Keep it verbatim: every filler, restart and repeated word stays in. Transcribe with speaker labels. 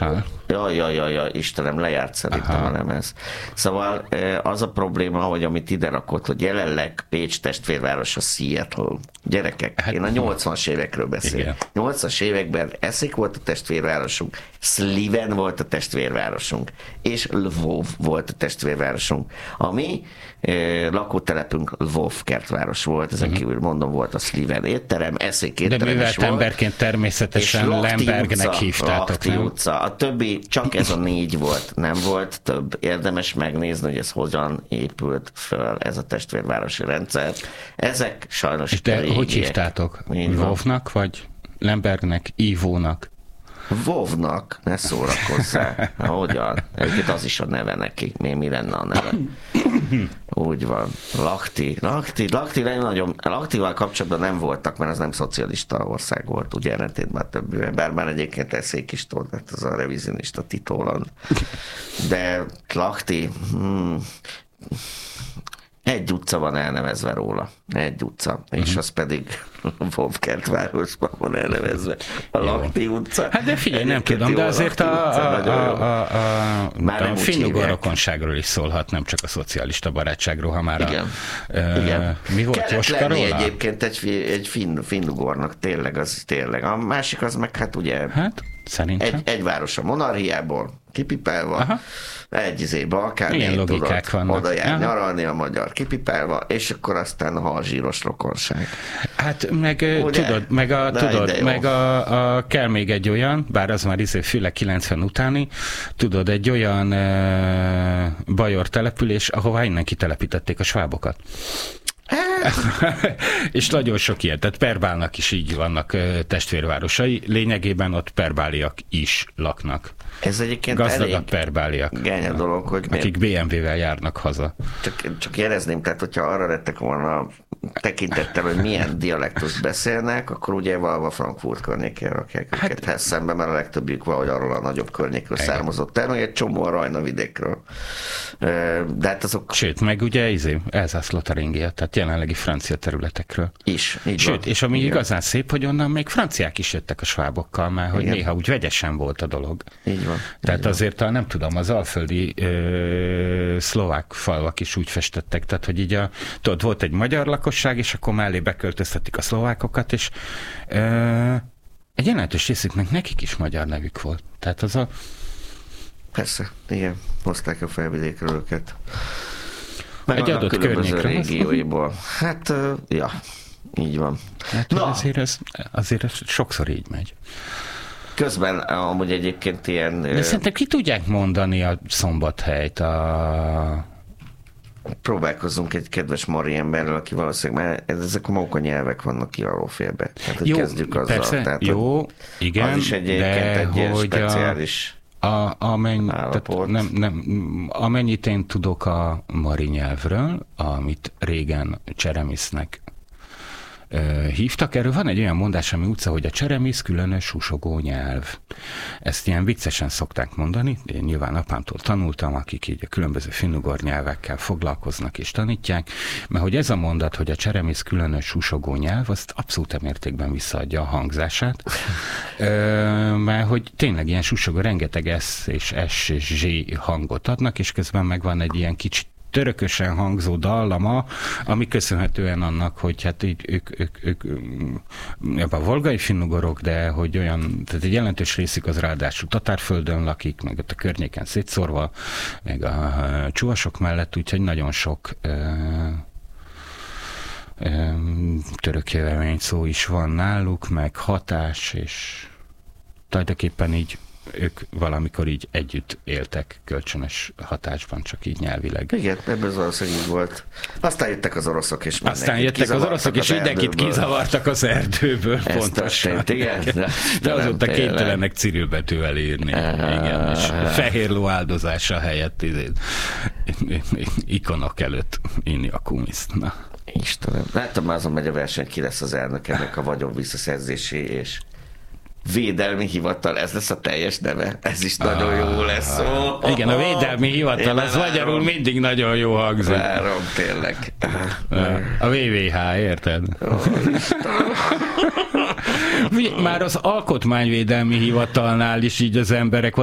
Speaker 1: Marshall?
Speaker 2: Jaj, jaj, jaj, jaj, Istenem, lejárt szerintem Aha. a lemez. Szóval az a probléma, hogy amit ide rakott, hogy jelenleg Pécs testvérváros a Seattle. Gyerekek, hát, én a nyolcvanas évekről beszélek. nyolcvanas években Eszék volt a testvérvárosunk, Sliven volt a testvérvárosunk, és Lvov volt a testvérvárosunk. A mi eh, lakótelepünk Lvov kertváros volt, ezen kívül mondom, volt a Sliven étterem, Eszék étterem.
Speaker 1: De művelt emberként természetesen Lembergnek hívtátok,
Speaker 2: Lahti
Speaker 1: nem?
Speaker 2: utca. A többi csak ez a négy volt, nem volt több. Érdemes megnézni, hogy ez hogyan épült föl ez a testvérvárosi rendszer. Ezek sajnos
Speaker 1: és de hogy hívtátok? Lvovnak vagy Lembergnek, Ivónak?
Speaker 2: Vovnak, ne szórakozzál. Hogyan? Egyébként az is a neve neki. Mi, mi lenne a neve? Úgy van. Lahti. Lahti, Lahti nagyon, Lahtival kapcsolatban nem voltak, mert az nem szocialista ország volt, ugye ellentétben több, bár már egyébként Eszék is tolt, az a revizionista Titóland. De Lahti, hmm, egy utca van elnevezve róla. Egy utca. Uh-huh. És az pedig Vovkertvárosban van elnevezve. A Lahti utca.
Speaker 1: Hát de figyelj, nem tudom, de azért a, a, a, a, a, a finnugor rokonságról is szólhat, nem csak a szocialista barátságról, ha már
Speaker 2: igen.
Speaker 1: A, Igen. Uh, mi volt
Speaker 2: kellett
Speaker 1: Joska
Speaker 2: lenni
Speaker 1: róla?
Speaker 2: Egyébként egy, egy finn, finnugornak, tényleg, az tényleg. A másik az meg hát ugye
Speaker 1: hát, szerintem.
Speaker 2: Egy, egy város a monarchiából, kipipelva, Aha. egy izé Balkánén, tudod,
Speaker 1: vannak.
Speaker 2: oda jár nyaralni a magyar kipipelva, és akkor aztán a halzsíros rokonság.
Speaker 1: Hát meg ugye? tudod, meg, a, tudod, meg a, a, kell még egy olyan, bár az már izé főleg kilencven utáni, tudod, egy olyan e, bajor település, ahová innen kitelepítették a svábokat. És nagyon sok ilyen, tehát Perbálnak is így vannak testvérvárosai, lényegében ott perbáliak is laknak.
Speaker 2: Ez egyébként
Speaker 1: gazdagabb perbáliak,
Speaker 2: genya dolog, hogy
Speaker 1: akik bé em vé-vel járnak haza.
Speaker 2: Csak, csak jelezném, tehát hogyha arra lettek volna tekintettel, hogy milyen dialektust beszélnek, akkor ugye valahol Frankfurt környékén rakják hát, őket Hessenbe, mert a legtöbbjük valahogy arról a nagyobb környékről igen. származott el, hogy egy csomó a Rajna vidékről. De hát azok...
Speaker 1: Sőt, meg ugye izé, Elzász-Lotaringia, tehát jelenlegi francia területekről.
Speaker 2: Is, így
Speaker 1: Sőt,
Speaker 2: van.
Speaker 1: és ami
Speaker 2: igen.
Speaker 1: igazán szép, hogy onnan még franciák is jöttek a svábokkal, mert hogy igen. néha úgy vegyesen volt a dolog.
Speaker 2: Így van.
Speaker 1: Tehát
Speaker 2: így
Speaker 1: azért a, nem tudom, az alföldi ö, szlovák falvak is úgy festettek, tehát hogy így a, tudod, volt egy magyar lakosság, és akkor mellé beköltöztetik a szlovákokat, és ö, egy jelentős részüknek nekik is magyar nevük volt. Tehát az a...
Speaker 2: Persze, igen, hozták a felvidékről őket.
Speaker 1: Meg egy adott környékről.
Speaker 2: Régióiból. Hát, uh, ja, így van.
Speaker 1: Hát Na. azért, ez, azért ez sokszor így megy.
Speaker 2: Közben amúgy egyébként ilyen...
Speaker 1: De szerintem ki tudják mondani a Szombathelyt, a...
Speaker 2: Próbálkozzunk egy kedves mari emberrel, aki valószínűleg, mert ezek a móka nyelvek vannak kialó félbe. Tehát, hogy
Speaker 1: jó,
Speaker 2: kezdjük azzal.
Speaker 1: Persze,
Speaker 2: Tehát,
Speaker 1: jó, igen,
Speaker 2: az is egyébként egy ilyen speciális
Speaker 1: a, a, amennyi, tehát nem, nem, amennyit én tudok a mari nyelvről, amit régen Cseremisznek hívtak. Erről van egy olyan mondás, ami utca, hogy a cseremisz különös susogó nyelv. Ezt ilyen viccesen szokták mondani, én nyilván apámtól tanultam, akik így a különböző finnugor nyelvekkel foglalkoznak és tanítják, mert hogy ez a mondat, hogy a cseremisz különös susogó nyelv, azt abszolút mértékben visszaadja a hangzását, mert hogy tényleg ilyen susogó, rengeteg S és S és Z hangot adnak, és közben megvan egy ilyen kicsit törökösen hangzó dallama, ami köszönhetően annak, hogy hát így ők, ők, ők, ők a volgai finnugorok, de hogy olyan, tehát egy jelentős részük az ráadásul Tatárföldön lakik, meg ott a környéken szétszórva, meg a csuvasok mellett, úgyhogy nagyon sok ö, ö, török jövevény szó is van náluk, meg hatás, és tulajdonképpen így ők valamikor így együtt éltek kölcsönös hatásban, csak így nyelvileg.
Speaker 2: Igen, ebben az valószínűleg így volt. Aztán jöttek az oroszok, és
Speaker 1: Aztán jöttek az oroszok, és mindenkit kizavartak az erdőből.
Speaker 2: Ez történt, igen.
Speaker 1: De, de azóta kénytelenek cirilbetűvel írni. Igen, és fehér ló áldozása helyett ikonok előtt inni a kumiszt. Na.
Speaker 2: Istenem. Láttam már azon megy a verseny, ki lesz az elnök ennek a vagyon visszaszerzésé, és Védelmi Hivatal, ez lesz a teljes neve. Ez is nagyon ah, jó lesz. Oh,
Speaker 1: igen, a Védelmi Hivatal, az magyarul mindig nagyon jó hangzik.
Speaker 2: Várom, tényleg.
Speaker 1: A vé vé há, érted? Oh, már az Alkotmányvédelmi Hivatalnál is így az emberek